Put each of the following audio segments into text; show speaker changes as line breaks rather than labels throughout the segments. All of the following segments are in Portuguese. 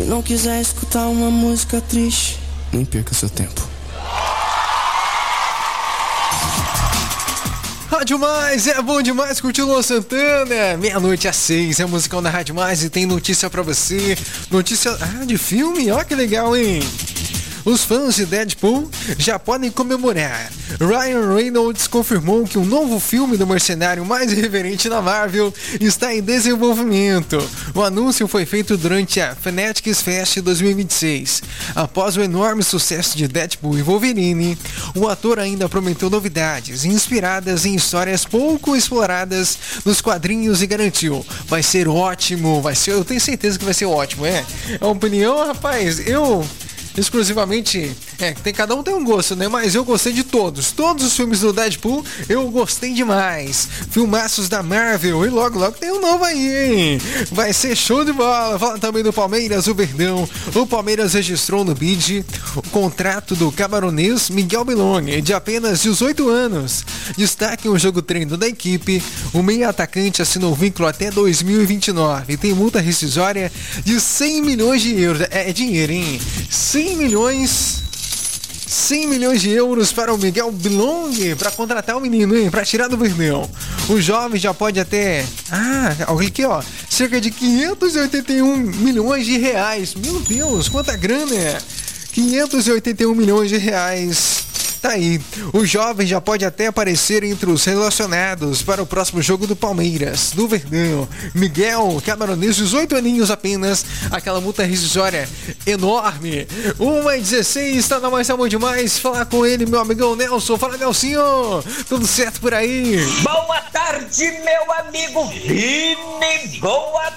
Se não quiser escutar uma música triste, nem perca seu tempo.
Rádio Mais, é bom demais curtir o Luan Santana. 00:06, é a musicão da Rádio Mais e tem notícia pra você. Notícia de filme, ó que legal, hein? Os fãs de Deadpool já podem comemorar. Ryan Reynolds confirmou que um novo filme do mercenário mais irreverente da Marvel está em desenvolvimento. O anúncio foi feito durante a Fanatics Fest 2026. Após o enorme sucesso de Deadpool e Wolverine, o ator ainda prometeu novidades inspiradas em histórias pouco exploradas nos quadrinhos e garantiu: vai ser ótimo, eu tenho certeza que vai ser ótimo, é a opinião, rapaz, exclusivamente, cada um tem um gosto, né? Mas eu gostei de todos os filmes do Deadpool, eu gostei demais. Filmaços da Marvel, e logo tem um novo aí, hein? Vai ser show de bola. Fala também do Palmeiras, o Verdão. O Palmeiras registrou no BID o contrato do camaronês Miguel Milone, de apenas 18 anos. Destaque o jogo treino da equipe, o meio atacante assinou o vínculo até 2029 e tem multa rescisória de 100 milhões de euros. É dinheiro, hein? 100 milhões de euros para o Miguel Milone para contratar o menino, hein? Para tirar do Verdão. O jovem já pode até... olha aqui, ó. Cerca de 581 milhões de reais. Meu Deus, quanta grana é? 581 milhões de reais. Tá aí, o jovem já pode até aparecer entre os relacionados para o próximo jogo do Palmeiras, do Verdão. Miguel Camaronês, 18 aninhos apenas, aquela multa rescisória enorme. 1:16, tá na mais amor demais. Falar com ele, meu amigão Nelson. Fala, Nelsinho, tudo certo por aí?
Boa tarde, meu amigo Vini, boa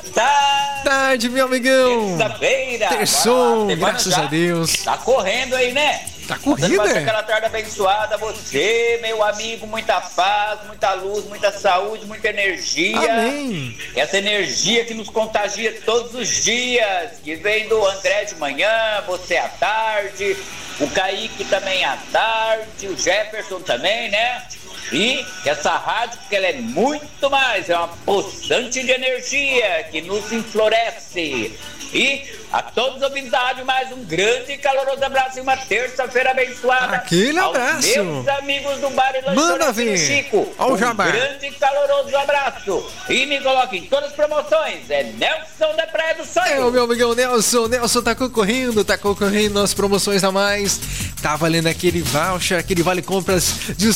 tarde, meu amigão.
Terça-feira,
terçou, graças a Deus.
Tá correndo aí, né?
Tá corrida,
aquela tarde abençoada, você, meu amigo, muita paz, muita luz, muita saúde, muita energia.
Amém.
Essa energia que nos contagia todos os dias, que vem do André de manhã, você à tarde, o Kaique também à tarde, o Jefferson também, né? E essa rádio, porque ela é muito mais, é uma poçante de energia que nos enfloresce. E a todos os ouvintes da rádio, mais um grande e caloroso abraço e uma terça-feira abençoada.
Aquele abraço.
Aos meus amigos do bar e
manda ver.
Chico.
Um grande
e caloroso abraço. E me coloque em todas as promoções. É Nelson da Praia do Sonho.
É o meu amigão Nelson. Nelson tá concorrendo nas promoções a mais. Tá valendo aquele voucher, aquele vale compras de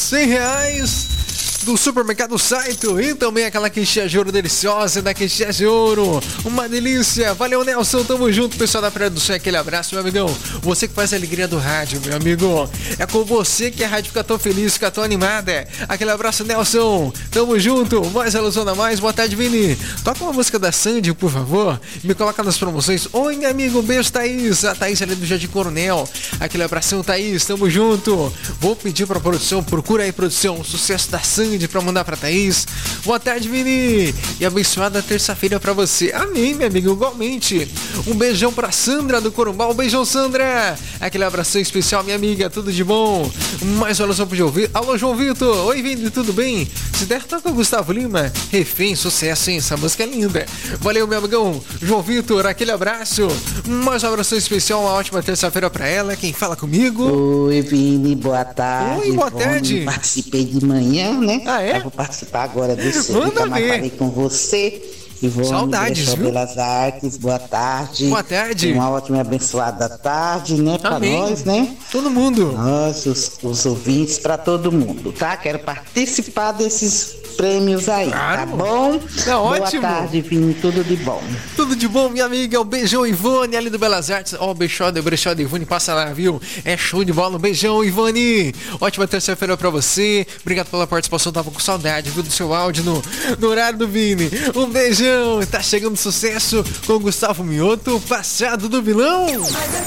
R$100 do supermercado Saito e também aquela quentinha de ouro deliciosa da quentinha de ouro, uma delícia. Valeu, Nelson, tamo junto, pessoal da Praia do Sonho, aquele abraço, meu amigão. Você que faz a alegria do rádio, meu amigo, é com você que a rádio fica tão feliz, fica tão animada. Aquele abraço, Nelson, tamo junto. Mais alusão a mais, boa tarde, Vini. Toca uma música da Sandy, por favor, me coloca nas promoções. Oi, meu amigo, beijo, Thaís, a Thaís ali do Jardim Coronel. Aquele abração, Thaís, tamo junto. Vou pedir pra produção, procura aí, produção, sucesso da Sandy pra mandar pra Thaís. Boa tarde, Vini, e abençoada terça-feira pra você. Amém, meu amigo, igualmente. Um beijão pra Sandra do Corumbá. Um beijão, Sandra. Aquele abração especial, minha amiga, tudo de bom. Mais uma alusão pro João Vitor. Alô, João Vitor. Oi, Vini, tudo bem? Se der, toca o Gustavo Lima. Refém, sucesso, hein? Essa música é linda. Valeu, meu amigão João Vitor, aquele abraço. Mais uma abração especial, uma ótima terça-feira pra ela. Quem fala comigo?
Oi, Vini, boa tarde.
Oi, boa tarde.
Participei de manhã, né?
Ah, é?
Eu vou participar agora do seu.
Manda ver.
Falei com você. Ivone,
saudades, viu?
Belas Artes, boa tarde.
Boa tarde.
Uma ótima e abençoada tarde, né? Pra nós, né?
Todo mundo.
Nós, os ouvintes, pra todo mundo, tá? Quero participar desses prêmios aí,
claro.
Tá bom?
Tá ótimo.
Boa tarde, Vini, tudo de bom.
Tudo de bom, minha amiga. Um beijão, Ivone, ali do Belas Artes. Ó, brechó da Ivone, passa lá, viu? É show de bola. Um beijão, Ivone. Ótima terça-feira pra você. Obrigado pela participação. Tava com saudade, viu, do seu áudio no horário do Vini. Um beijão. Tá chegando sucesso com o Gustavo Mioto, Passado do Vilão.